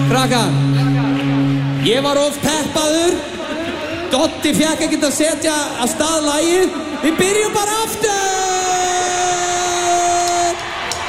Krakkar, ég var of peppaður. Dotti fékk ekkert að setja af stað lagið. Við byrjum bara aftur!